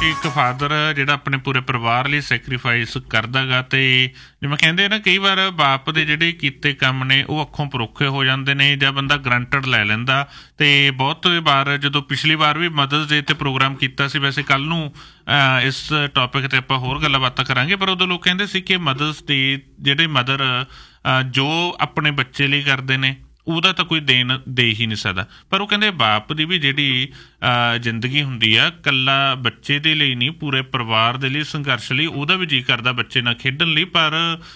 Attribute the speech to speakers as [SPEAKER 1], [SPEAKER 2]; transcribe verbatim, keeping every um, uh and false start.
[SPEAKER 1] ਕਿ ਇੱਕ ਫਾਦਰ ਜਿਹੜਾ ਆਪਣੇ ਪੂਰੇ ਪਰਿਵਾਰ ਲਈ ਸੈਕਰੀਫਾਈਸ ਕਰਦਾ ਗਾ, ਅਤੇ ਜਿਵੇਂ ਕਹਿੰਦੇ ਨਾ ਕਈ ਵਾਰ ਬਾਪ ਦੇ ਜਿਹੜੇ ਕੀਤੇ ਕੰਮ ਨੇ ਉਹ ਅੱਖੋਂ ਪਰੋਖੇ ਹੋ ਜਾਂਦੇ ਨੇ ਜਾਂ ਬੰਦਾ ਗਰੰਟਡ ਲੈ ਲੈਂਦਾ। ਅਤੇ ਬਹੁਤ ਵਾਰ ਜਦੋਂ ਪਿਛਲੀ ਵਾਰ ਵੀ ਮਦਰਸ ਡੇ 'ਤੇ ਪ੍ਰੋਗਰਾਮ ਕੀਤਾ ਸੀ, ਵੈਸੇ ਕੱਲ੍ਹ ਨੂੰ ਇਸ ਟੋਪਿਕ 'ਤੇ ਆਪਾਂ ਹੋਰ ਗੱਲਾਂ ਬਾਤਾਂ ਕਰਾਂਗੇ, ਪਰ ਉਦੋਂ ਲੋਕ ਕਹਿੰਦੇ ਸੀ ਕਿ ਮਦਰਸ ਡੇ ਜਿਹੜੇ ਮਦਰ ਜੋ ਆਪਣੇ ਬੱਚੇ ਲਈ ਕਰਦੇ ਨੇ ਉਹਦਾ ਤਾਂ ਕੋਈ ਦੇਣ ਦੇ ਹੀ ਨਹੀਂ ਸਕਦਾ, ਪਰ ਉਹ ਕਹਿੰਦੇ ਬਾਪ ਦੀ ਵੀ ਜਿਹੜੀ ਜ਼ਿੰਦਗੀ ਹੁੰਦੀ ਆ ਇਕੱਲਾ ਬੱਚੇ ਦੇ ਲਈ ਨਹੀਂ, ਪੂਰੇ ਪਰਿਵਾਰ ਦੇ ਲਈ ਸੰਘਰਸ਼ ਲਈ, ਉਹਦਾ ਵੀ ਜੀਅ ਕਰਦਾ ਬੱਚੇ ਨਾਲ ਖੇਡਣ ਲਈ, ਪਰ